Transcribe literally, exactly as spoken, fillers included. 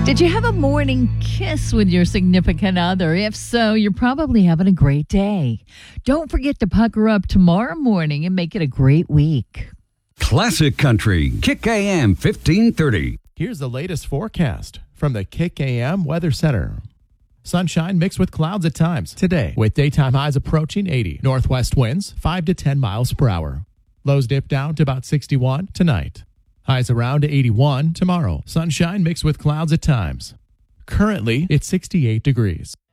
Did you have a morning kiss with your significant other? If so, you're probably having a great day. Don't forget to pucker up tomorrow morning and make it a great week. Classic Country, Kick A M fifteen thirty. Here's the latest forecast from the Kick A M Weather Center. Sunshine mixed with clouds at times today, with daytime highs approaching eighty. Northwest winds five to ten miles per hour. Lows dip down to about sixty-one tonight. Highs around eighty-one tomorrow. Sunshine mixed with clouds at times. Currently, it's sixty-eight degrees.